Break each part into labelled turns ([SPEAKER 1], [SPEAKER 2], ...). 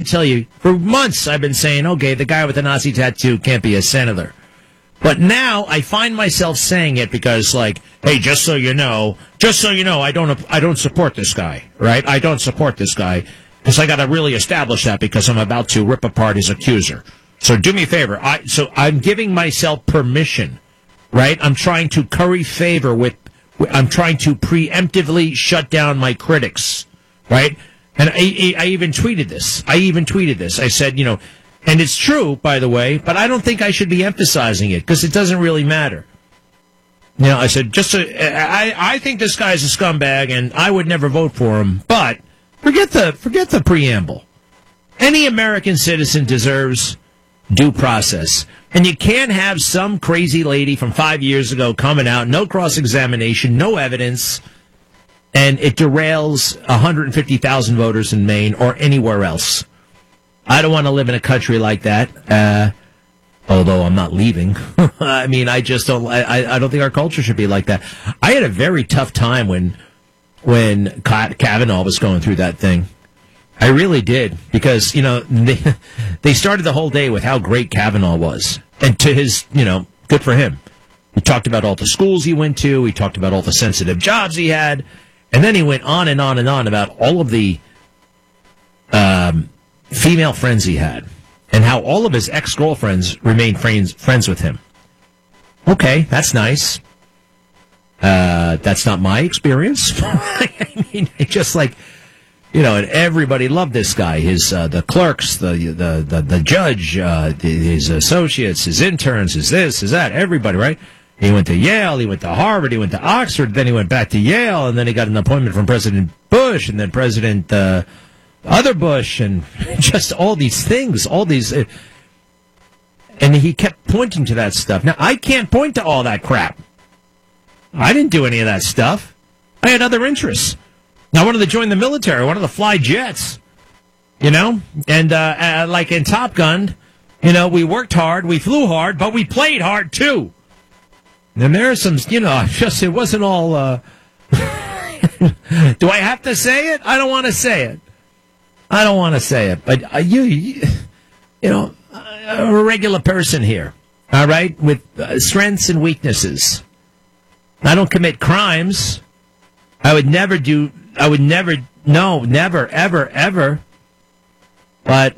[SPEAKER 1] tell you, for months I've been saying, okay, the guy with the Nazi tattoo can't be a senator. But now I find myself saying it because, like, hey, just so you know, I don't support this guy, right? I don't support this guy because I got to really establish that because I'm about to rip apart his accuser. So do me a favor. I'm giving myself permission, right? I'm trying to curry favor I'm trying to preemptively shut down my critics, right? And I even tweeted this. I said, and it's true, by the way, but I don't think I should be emphasizing it because it doesn't really matter. I said, I think this guy's a scumbag and I would never vote for him, but forget the preamble. Any American citizen deserves due process. And you can't have some crazy lady from 5 years ago coming out, no cross-examination, no evidence, and it derails 150,000 voters in Maine or anywhere else. I don't want to live in a country like that, although I'm not leaving. I mean, I just don't. I don't think our culture should be like that. I had a very tough time when Kavanaugh was going through that thing. I really did, because, they started the whole day with how great Kavanaugh was. And to his, good for him. He talked about all the schools he went to. He talked about all the sensitive jobs he had. And then he went on and on and on about all of the female friends he had and how all of his ex-girlfriends remained friends with him. Okay, that's nice. That's not my experience. I mean, it's just like... and everybody loved this guy. His the clerks, the judge, his associates, his interns, his this, his that. Everybody, right? He went to Yale, he went to Harvard, he went to Oxford, then he went back to Yale, and then he got an appointment from President Bush, and then President other Bush, and just all these things, and he kept pointing to that stuff. Now, I can't point to all that crap. I didn't do any of that stuff. I had other interests. I wanted to join the military. I wanted to fly jets, and like in Top Gun, we worked hard, we flew hard, but we played hard too. And there are some, it wasn't all, do I have to say it? I don't want to say it. But I'm a regular person here, all right, with strengths and weaknesses. I don't commit crimes. Never, ever. But,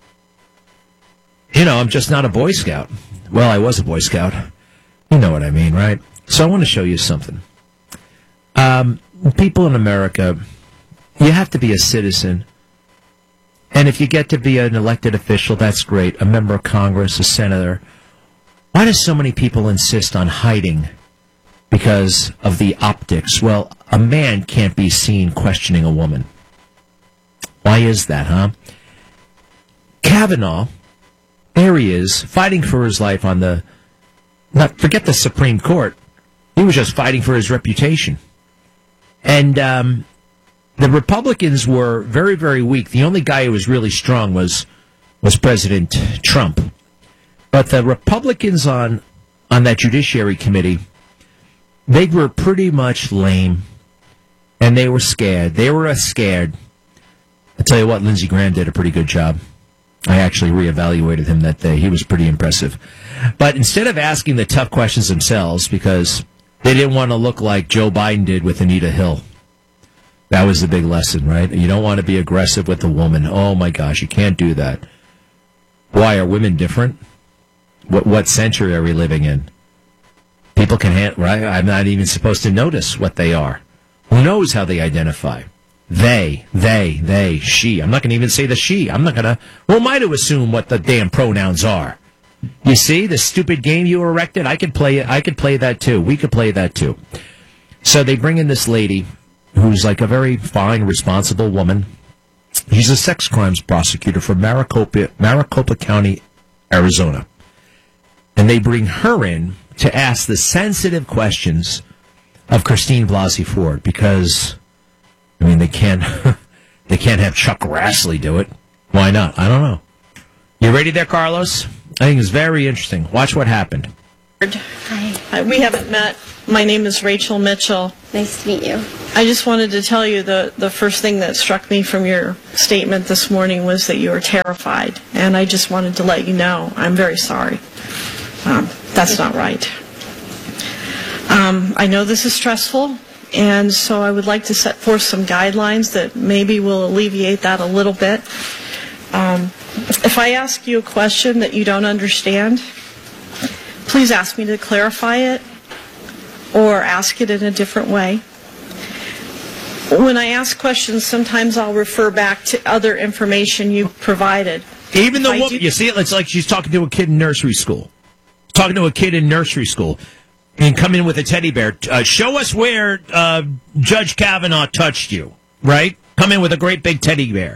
[SPEAKER 1] I'm just not a Boy Scout. Well, I was a Boy Scout. You know what I mean, right? So I want to show you something. People in America, you have to be a citizen. And if you get to be an elected official, that's great. A member of Congress, a senator. Why do so many people insist on hiding? Because of the optics. Well, a man can't be seen questioning a woman. Why is that, huh? Kavanaugh, there he is, fighting for his life on forget the Supreme Court. He was just fighting for his reputation. And the Republicans were very, very weak. The only guy who was really strong was President Trump. But the Republicans on that Judiciary Committee, they were pretty much lame, and they were scared. Scared. I'll tell you what, Lindsey Graham did a pretty good job. I actually reevaluated him that day. He was pretty impressive. But instead of asking the tough questions themselves, because they didn't want to look like Joe Biden did with Anita Hill. That was the big lesson, right? You don't want to be aggressive with a woman. Oh, my gosh, you can't do that. Why, are women different? What century are we living in? People can right? I'm not even supposed to notice what they are. Who knows how they identify? They, she. I'm not going to even say the she. I'm not going to. Who am I to assume what the damn pronouns are? You see, the stupid game you erected, I could play it. I could play that too. We could play that too. So they bring in this lady who's like a very fine, responsible woman. She's a sex crimes prosecutor from Maricopa County, Arizona. And they bring her in to ask the sensitive questions of Christine Blasey Ford because, I mean, they can't have Chuck Grassley do it. Why not? I don't know. You ready there, Carlos? I think it's very interesting. Watch what happened.
[SPEAKER 2] Hi. We haven't met. My name is Rachel Mitchell.
[SPEAKER 3] Nice to meet you.
[SPEAKER 2] I just wanted to tell you the first thing that struck me from your statement this morning was that you were terrified. And I just wanted to let you know I'm very sorry. That's not right. I know this is stressful, and so I would like to set forth some guidelines that maybe will alleviate that a little bit. If I ask you a question that you don't understand, please ask me to clarify it or ask it in a different way. When I ask questions, sometimes I'll refer back to other information you provided.
[SPEAKER 1] Even the woman, you see it, it's like she's talking to a kid in nursery school. Talking to a kid in nursery school. And come in with a teddy bear. Show us where Judge Kavanaugh touched you, right? Come in with a great big teddy bear.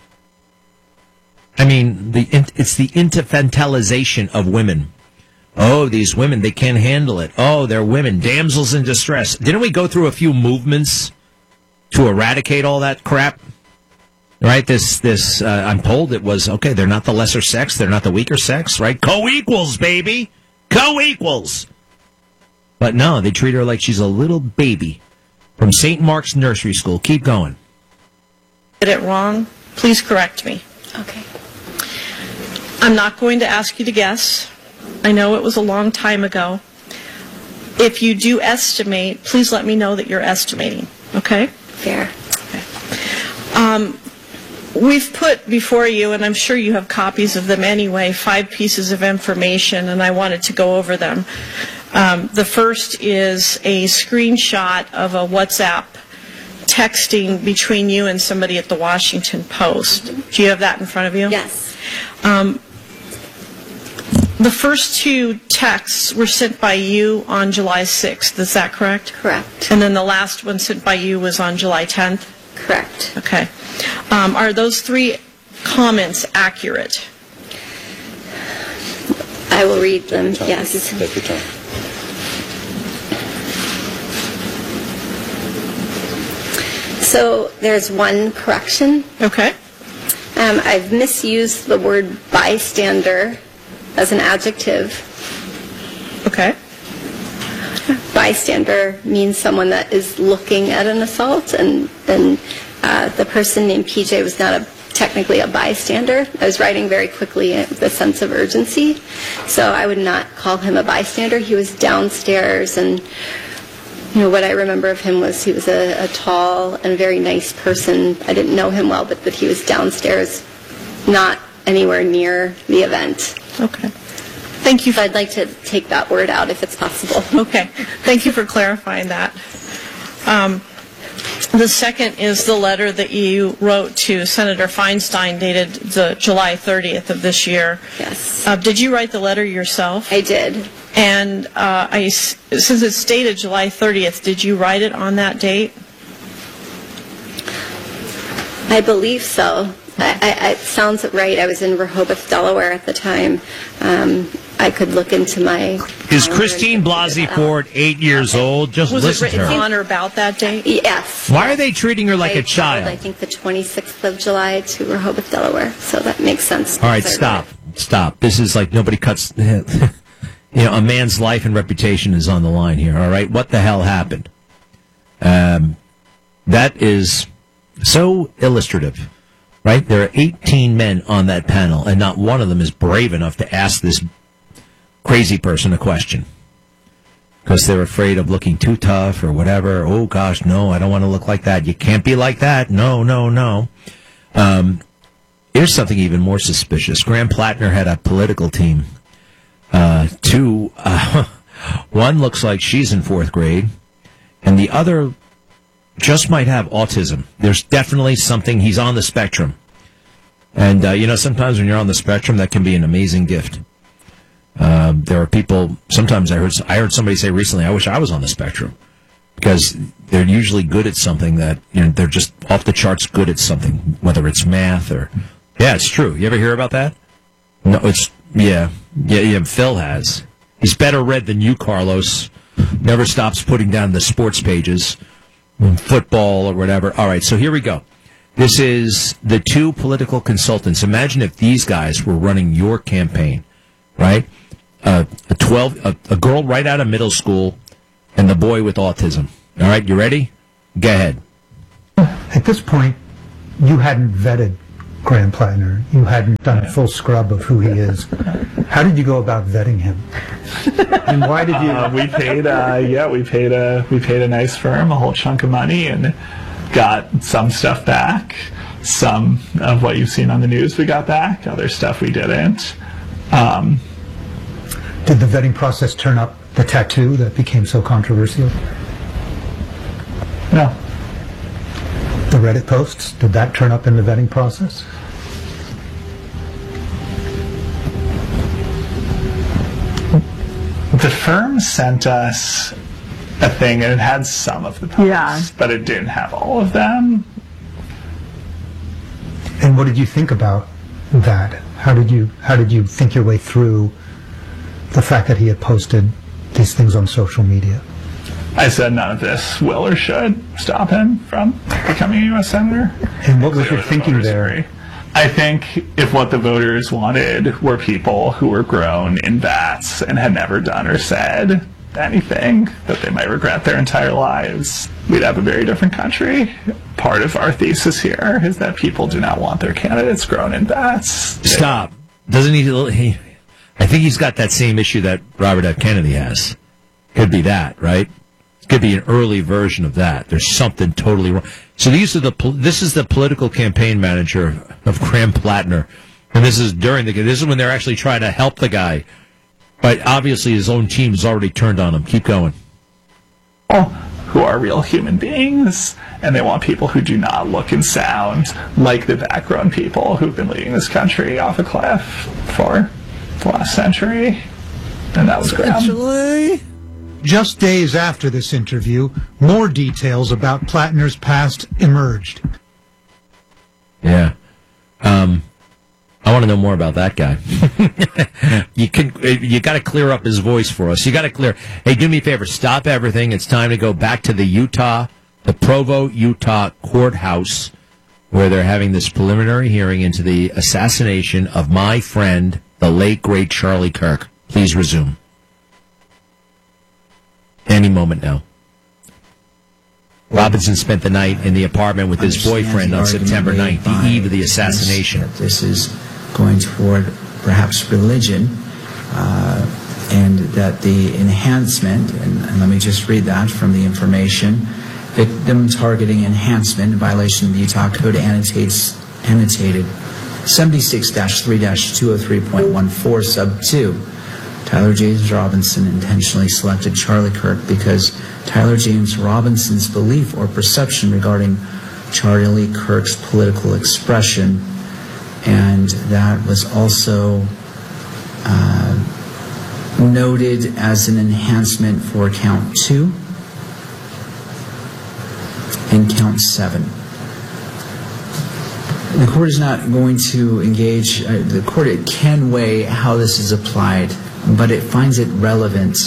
[SPEAKER 1] I mean, it's the infantilization of women. Oh, these women, they can't handle it. Oh, they're women, damsels in distress. Didn't we go through a few movements to eradicate all that crap? Right? This, I'm told it was, okay, they're not the lesser sex, they're not the weaker sex, right? Co-equals, baby! Co-equals! But no, they treat her like she's a little baby from St. Mark's Nursery School. Keep going.
[SPEAKER 2] Did it wrong? Please correct me.
[SPEAKER 3] Okay.
[SPEAKER 2] I'm not going to ask you to guess. I know it was a long time ago. If you do estimate, please let me know that you're estimating. Okay?
[SPEAKER 3] Fair.
[SPEAKER 2] Okay. We've put before you, and I'm sure you have copies of them anyway, 5 pieces of information, and I wanted to go over them. The first is a screenshot of a WhatsApp texting between you and somebody at the Washington Post. Do you have that in front of you?
[SPEAKER 3] Yes.
[SPEAKER 2] The first 2 texts were sent by you on July 6th. Is that correct?
[SPEAKER 3] Correct.
[SPEAKER 2] And then the last one sent by you was on July 10th?
[SPEAKER 3] Correct.
[SPEAKER 2] Okay. Are those 3 comments accurate?
[SPEAKER 3] I will read them, yes.
[SPEAKER 4] Take your time.
[SPEAKER 3] So there's one correction.
[SPEAKER 2] Okay.
[SPEAKER 3] I've misused the word bystander as an adjective.
[SPEAKER 2] Okay.
[SPEAKER 3] Bystander means someone that is looking at an assault, and the person named PJ was not technically a bystander. I was writing very quickly with a sense of urgency, so I would not call him a bystander. He was downstairs, and what I remember of him was he was a tall and very nice person. I didn't know him well, but he was downstairs, not anywhere near the event.
[SPEAKER 2] Okay. Thank you.
[SPEAKER 3] So I'd like to take that word out if it's possible.
[SPEAKER 2] Okay. Thank you for clarifying that. The second is the letter that you wrote to Senator Feinstein dated the July 30th of this year.
[SPEAKER 3] Yes.
[SPEAKER 2] Did you write the letter yourself?
[SPEAKER 3] I did.
[SPEAKER 2] And since it's dated July 30th, did you write it on that date?
[SPEAKER 3] I believe so. It sounds right. I was in Rehoboth, Delaware at the time. I could look into my...
[SPEAKER 1] Is Christine Blasey Ford 8 years old? Just
[SPEAKER 2] Was
[SPEAKER 1] listen
[SPEAKER 2] it
[SPEAKER 1] to
[SPEAKER 2] written
[SPEAKER 1] her.
[SPEAKER 2] on or about that date?
[SPEAKER 3] Yes.
[SPEAKER 1] Why are they treating her like a child?
[SPEAKER 3] I think the 26th of July to Rehoboth, Delaware. So that makes sense.
[SPEAKER 1] All right, stop. This is like nobody cuts... a man's life and reputation is on the line here, all right? What the hell happened? That is so illustrative, right? There are 18 men on that panel, and not one of them is brave enough to ask this crazy person a question because they're afraid of looking too tough or whatever. Oh, gosh, no, I don't want to look like that. You can't be like that. No. Here's something even more suspicious. Graham Plattner had a political team. One looks like she's in 4th grade, and the other just might have autism. There's definitely something. He's on the spectrum. And, sometimes when you're on the spectrum, that can be an amazing gift. There are people, sometimes I heard somebody say recently, I wish I was on the spectrum. Because they're usually good at something that, they're just off the charts good at something, whether it's math or... Yeah, it's true. You ever hear about that? No, Yeah, Phil has. He's better read than you, Carlos. Never stops putting down the sports pages, football or whatever. All right, so here we go. This is the 2 political consultants. Imagine if these guys were running your campaign, right? A girl right out of middle school, and the boy with autism. All right, you ready? Go ahead.
[SPEAKER 4] At this point, you hadn't vetted Graham Plattner. You hadn't done a full scrub of who he is. How did you go about vetting him? And why did you?
[SPEAKER 5] We paid a nice firm a whole chunk of money and got some stuff back. Some of what you've seen on the news we got back. Other stuff we didn't.
[SPEAKER 4] Did the vetting process turn up the tattoo that became so controversial?
[SPEAKER 5] No.
[SPEAKER 4] The Reddit posts, did that turn up in the vetting process?
[SPEAKER 5] The firm sent us a thing, and it had some of the posts, but it didn't have all of them.
[SPEAKER 4] And what did you think about that? How did you think your way through the fact that he had posted these things on social media?
[SPEAKER 5] I said none of this will or should stop him from becoming a U.S. Senator.
[SPEAKER 4] And what was your thinking there?
[SPEAKER 5] I think if what the voters wanted were people who were grown in vats and had never done or said anything that they might regret their entire lives, we'd have a very different country. Part of our thesis here is that people do not want their candidates grown in vats.
[SPEAKER 1] Stop. Doesn't he? I think he's got that same issue that Robert F. Kennedy has. Could be that, right? Could be an early version of that. There's something totally wrong. So this is the political campaign manager of Graham Plattner, and this is when they're actually trying to help the guy, but obviously his own team has already turned on him. Keep going.
[SPEAKER 5] Who are real human beings, and they want people who do not look and sound like the background people who've been leading this country off a cliff for the last century, and that was Graham.
[SPEAKER 4] Just days after this interview, more details about Plattner's past emerged.
[SPEAKER 1] Yeah. I want to know more about that guy. You got to clear up his voice for us. You got to clear. Hey, do me a favor. Stop everything. It's time to go back to the Provo, Utah courthouse, where they're having this preliminary hearing into the assassination of my friend, the late, great Charlie Kirk. Please resume. Any moment now. Robinson spent the night in the apartment with his boyfriend on September 9th, the eve of the assassination.
[SPEAKER 6] That this is going toward perhaps religion, and that the enhancement, and let me just read that from the information, victim targeting enhancement in violation of the Utah Code annotated 76-3-203.14 sub 2. Tyler James Robinson intentionally selected Charlie Kirk because Tyler James Robinson's belief or perception regarding Charlie Kirk's political expression, and that was also noted as an enhancement for count 2 and count 7. The court is not going to engage, the court can weigh how this is applied, but it finds it relevant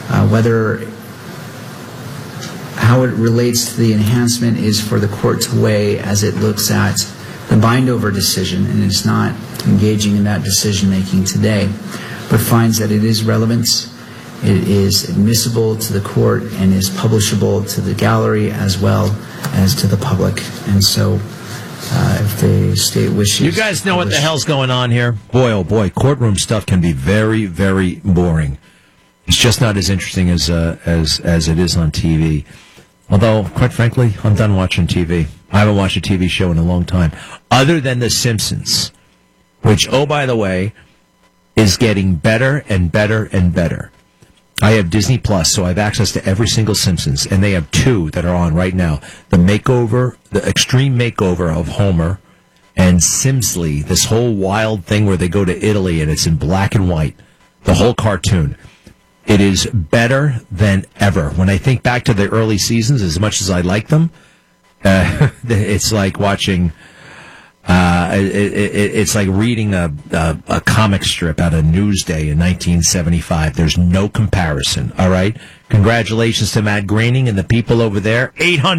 [SPEAKER 6] how it relates to the enhancement is for the court to weigh as it looks at the bind-over decision, and it's not engaging in that decision-making today, but finds that it is relevant, it is admissible to the court, and is publishable to the gallery as well as to the public. And so if the state wishes...
[SPEAKER 1] You guys know what the hell's going on here? Boy, oh boy, courtroom stuff can be very, very boring. It's just not as interesting as it is on TV. Although, quite frankly, I'm done watching TV. I haven't watched a TV show in a long time. Other than The Simpsons, which, oh, by the way, is getting better and better and better. I have Disney Plus, so I have access to every single Simpsons, and they have 2 that are on right now. The extreme makeover of Homer, and Simsley, this whole wild thing where they go to Italy and it's in black and white. The whole cartoon. It is better than ever. When I think back to the early seasons, as much as I like them, it's like watching... it's like reading a comic strip out of Newsday in 1975. There's no comparison, all right? Congratulations to Matt Groening and the people over there.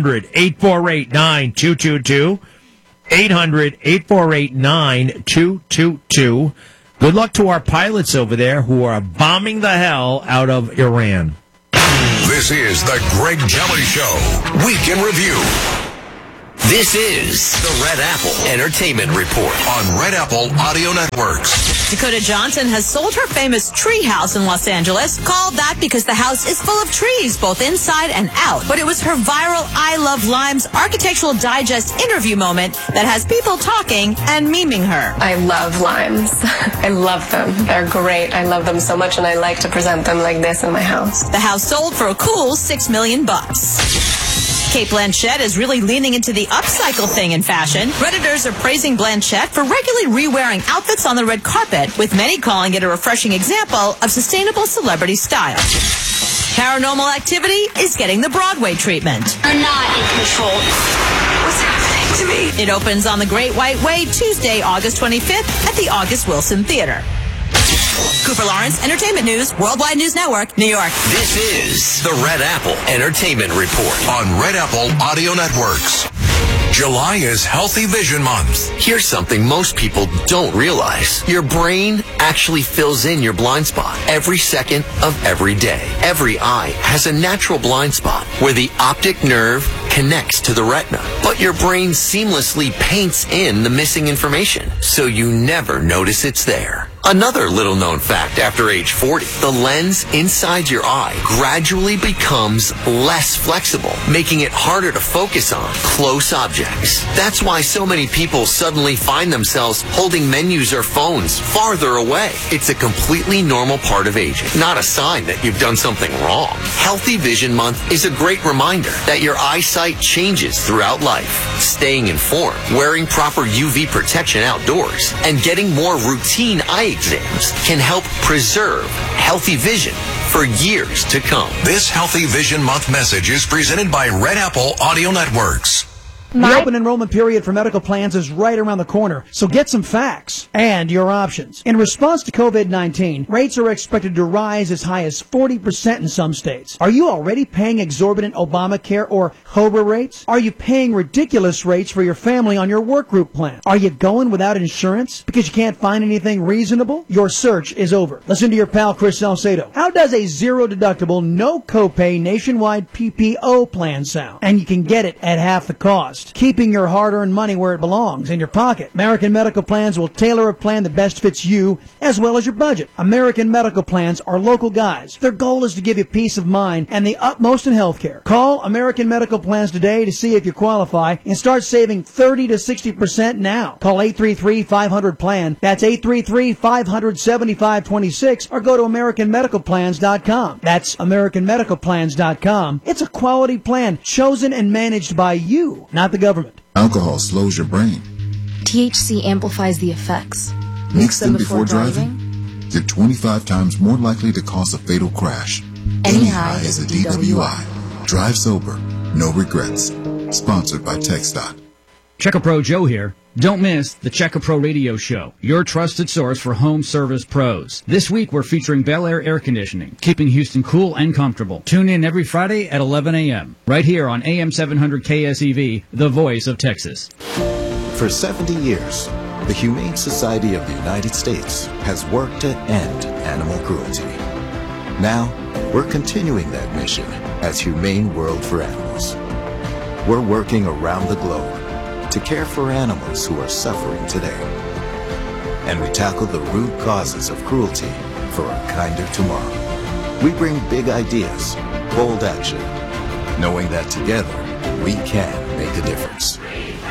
[SPEAKER 1] 800-848-9222. 800-848-9222. Good luck to our pilots over there who are bombing the hell out of Iran.
[SPEAKER 7] This is the Greg Kelly Show, Week in Review.
[SPEAKER 8] This is the Red Apple Entertainment Report
[SPEAKER 7] on Red Apple Audio Networks.
[SPEAKER 9] Dakota Johnson has sold her famous tree house in Los Angeles, called that because the house is full of trees, both inside and out. But it was her viral I Love Limes Architectural Digest interview moment that has people talking and memeing her.
[SPEAKER 10] I love limes. I love them. They're great. I love them so much, and I like to present them like this in my house.
[SPEAKER 9] The house sold for a cool $6 million. Cate Blanchett is really leaning into the upcycle thing in fashion. Redditors are praising Blanchett for regularly re-wearing outfits on the red carpet, with many calling it a refreshing example of sustainable celebrity style. Paranormal Activity is getting the Broadway treatment.
[SPEAKER 11] You're not in control. What's happening to me?
[SPEAKER 9] It opens on the Great White Way Tuesday, August 25th at the August Wilson Theater. Cooper Lawrence, Entertainment News, Worldwide News Network, New York.
[SPEAKER 8] This is the Red Apple Entertainment Report
[SPEAKER 7] on Red Apple Audio Networks. July is Healthy Vision Month.
[SPEAKER 8] Here's something most people don't realize. Your brain actually fills in your blind spot every second of every day. Every eye has a natural blind spot where the optic nerve connects to the retina, but your brain seamlessly paints in the missing information, so you never notice it's there. Another little known fact after age 40, the lens inside your eye gradually becomes less flexible, making it harder to focus on close objects. That's why so many people suddenly find themselves holding menus or phones farther away. It's a completely normal part of aging, not a sign that you've done something wrong. Healthy Vision Month is a great reminder that your eyesight changes throughout life. Staying informed, wearing proper UV protection outdoors, and getting more routine eye exams can help preserve healthy vision for years to come.
[SPEAKER 7] This Healthy Vision Month message is presented by Red Apple Audio Networks.
[SPEAKER 12] The open enrollment period for medical plans is right around the corner, so get some facts and your options. In response to COVID-19, rates are expected to rise as high as 40% in some states. Are you already paying exorbitant Obamacare or COBRA rates? Are you paying ridiculous rates for your family on your work group plan? Are you going without insurance because you can't find anything reasonable? Your search is over. Listen to your pal Chris Salcedo. How does a zero-deductible, no-copay nationwide PPO plan sound? And you can get it at half the cost, keeping your hard-earned money where it belongs, in your pocket. American Medical Plans will tailor a plan that best fits you as well as your budget. American Medical Plans are local guys. Their goal is to give you peace of mind and the utmost in healthcare. Call American Medical Plans today to see if you qualify and start saving 30 to 60% now. Call 833-500-PLAN. That's 833-500-7526, or go to AmericanMedicalPlans.com. That's AmericanMedicalPlans.com. It's a quality plan chosen and managed by you, not the government.
[SPEAKER 13] Alcohol slows your brain.
[SPEAKER 14] THC amplifies the effects.
[SPEAKER 13] Mix them before driving. You're 25 times more likely to cause a fatal crash. Any high is a DWI. Drive sober. No regrets. Sponsored by TxDOT.
[SPEAKER 15] Checkapro Joe here. Don't miss the Checkapro Radio Show, your trusted source for home service pros. This week we're featuring Bel Air Air Conditioning, keeping Houston cool and comfortable. Tune in every Friday at 11 a.m. right here on AM 700 KSEV, the voice of Texas.
[SPEAKER 16] For 70 years, the Humane Society of the United States has worked to end animal cruelty. Now, we're continuing that mission as Humane World for Animals. We're working around the globe to care for animals who are suffering today. And we tackle the root causes of cruelty for a kinder tomorrow. We bring big ideas, bold action, knowing that together we can make a difference.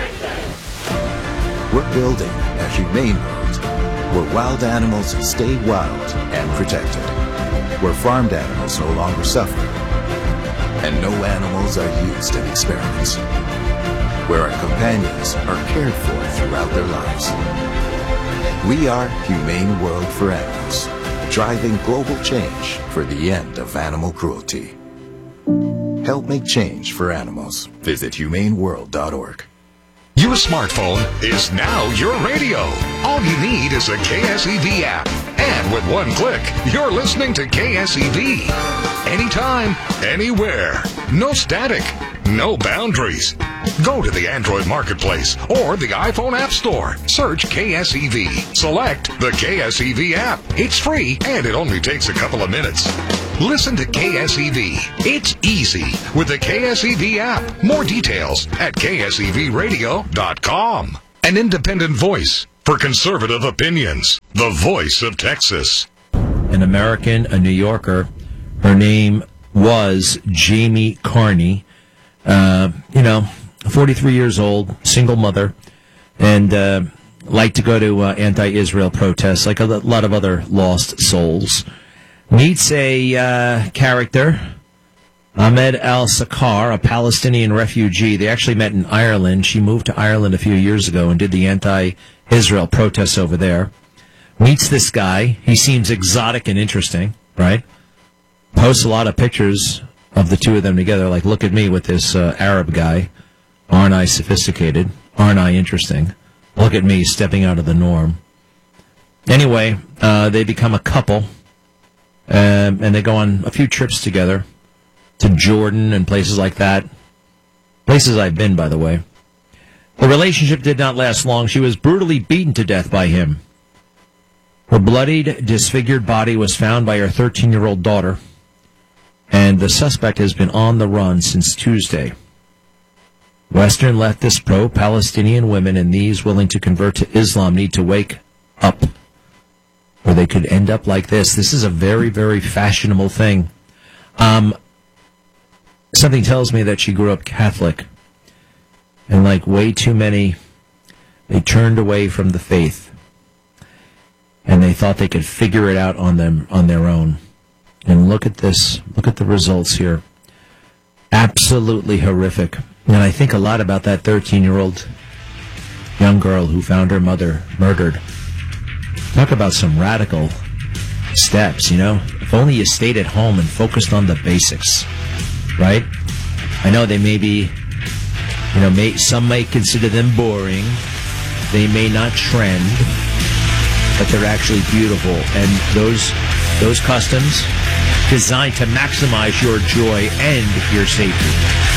[SPEAKER 16] We're building a humane world where wild animals stay wild and protected, where farmed animals no longer suffer, and no animals are used in experiments, where our companions are cared for throughout their lives. We are Humane World for Animals, driving global change for the end of animal cruelty. Help make change for animals. Visit humaneworld.org.
[SPEAKER 7] Your smartphone is now your radio. All you need is a KSEV app. And with one click, you're listening to KSEV. Anytime, anywhere. No static. No boundaries. Go to the Android Marketplace or the iPhone App Store. Search KSEV. Select the KSEV app. It's free and it only takes a couple of minutes. Listen to KSEV. It's easy with the KSEV app. More details at ksevradio.com. An independent voice for conservative opinions. The voice of Texas.
[SPEAKER 1] An American, a New Yorker. Her name was Jamie Carney. 43 years old, single mother, and liked to go to anti-Israel protests like a lot of other lost souls. Meets a character, Ahmed al-Sakar, a Palestinian refugee. They actually met in Ireland. She moved to Ireland a few years ago and did the anti-Israel protests over there. Meets this guy. He seems exotic and interesting, right? Posts a lot of pictures of the two of them together, like, look at me with this Arab guy. Aren't I sophisticated? Aren't I interesting? Look at me stepping out of the norm. Anyway, they become a couple, and they go on a few trips together to Jordan and places like that. Places I've been, by the way. The relationship did not last long. She was brutally beaten to death by him. Her bloodied, disfigured body was found by her 13-year-old daughter, and the suspect has been on the run since Tuesday. Western leftist pro-Palestinian women and these willing to convert to Islam need to wake up, or they could end up like this. This is a very, very fashionable thing. Something tells me that she grew up Catholic, and like way too many, they turned away from the faith, and they thought they could figure it out on their own. And look at this. Look at the results here. Absolutely horrific. And I think a lot about that 13-year-old young girl who found her mother murdered. Talk about some radical steps, If only you stayed at home and focused on the basics, right? I know they may be, some may consider them boring. They may not trend, but they're actually beautiful. And those customs designed to maximize your joy and your safety.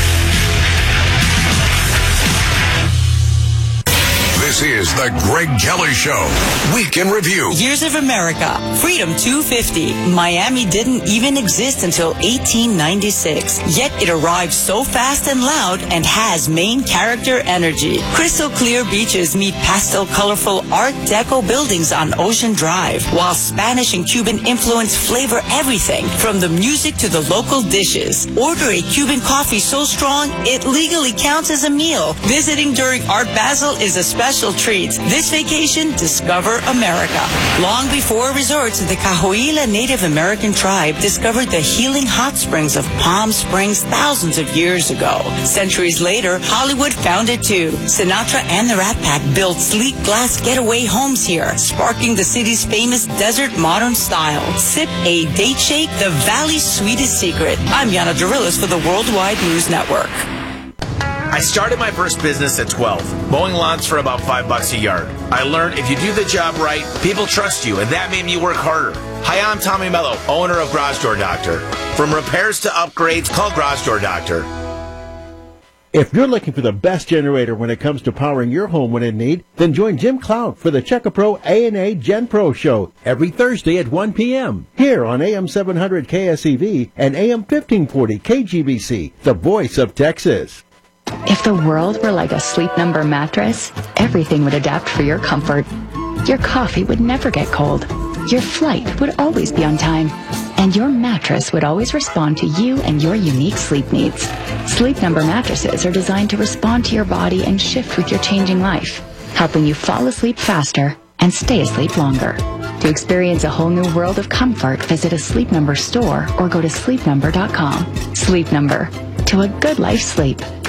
[SPEAKER 7] This is the Greg Kelly Show. Week in Review.
[SPEAKER 17] Years of America. Freedom 250. Miami didn't even exist until 1896. Yet it arrived so fast and loud and has main character energy. Crystal clear beaches meet pastel colorful Art Deco buildings on Ocean Drive, while Spanish and Cuban influence flavor everything from the music to the local dishes. Order a Cuban coffee so strong it legally counts as a meal. Visiting during Art Basel is a special treat. This vacation, discover America. Long before resorts, the Cahuilla Native American tribe discovered the healing hot springs of Palm Springs thousands of years ago. Centuries later, Hollywood found it too. Sinatra and the Rat Pack built sleek glass getaway homes here, sparking the city's famous desert modern style. Sip a date shake, the valley's sweetest secret. I'm Yana Darilis for the Worldwide News Network.
[SPEAKER 18] I started my first business at 12, mowing lawns for about $5 a yard. I learned if you do the job right, people trust you, and that made me work harder. Hi, I'm Tommy Mello, owner of Garage Door Doctor. From repairs to upgrades, call Garage Door Doctor.
[SPEAKER 19] If you're looking for the best generator when it comes to powering your home when in need, then join Jim Cloud for the Checkapro A&A Gen Pro Show every Thursday at 1 p.m. here on AM 700 KSEV and AM 1540 KGBC, the voice of Texas.
[SPEAKER 20] If the world were like a Sleep Number mattress, everything would adapt for your comfort. Your coffee would never get cold. Your flight would always be on time. And your mattress would always respond to you and your unique sleep needs. Sleep Number mattresses are designed to respond to your body and shift with your changing life, helping you fall asleep faster and stay asleep longer. To experience a whole new world of comfort, visit a Sleep Number store or go to sleepnumber.com. Sleep Number. To a good life sleep.